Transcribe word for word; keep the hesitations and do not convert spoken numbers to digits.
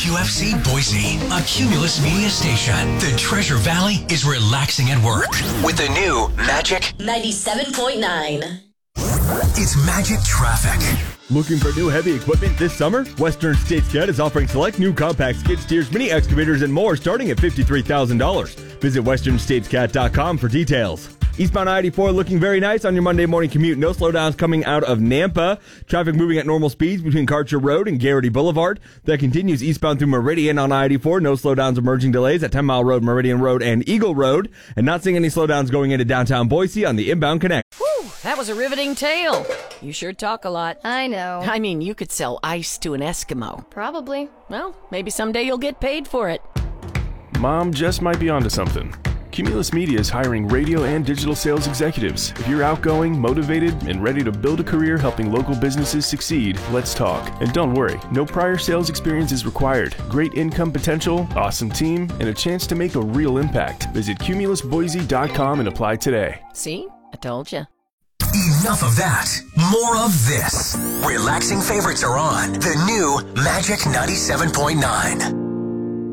W F C Boise, a Cumulus Media station. The Treasure Valley is relaxing at work with the new Magic ninety-seven point nine. It's Magic Traffic. Looking for new heavy equipment this summer? Western States Cat is offering select new compact skid steers, mini excavators, and more starting at fifty-three thousand dollars. Visit western states cat dot com for details. Eastbound I eighty-four looking very nice on your Monday morning commute. No slowdowns coming out of Nampa. Traffic moving at normal speeds between Karcher Road and Garrity Boulevard. That continues eastbound through Meridian on I eighty-four. No slowdowns, emerging delays at ten mile Road, Meridian Road, and Eagle Road. And not seeing any slowdowns going into downtown Boise on the inbound connect. Whew, that was a riveting tale. You sure talk a lot. I know. I mean, you could sell ice to an Eskimo. Probably. Well, maybe someday you'll get paid for it. Mom just might be onto something. Cumulus Media is hiring radio and digital sales executives. If you're outgoing, motivated, and ready to build a career helping local businesses succeed, let's talk. And don't worry, no prior sales experience is required. Great income potential, awesome team, and a chance to make a real impact. Visit cumulus boise dot com and apply today. See? I told you. Enough of that. More of this. Relaxing favorites are on the new Magic ninety-seven point nine.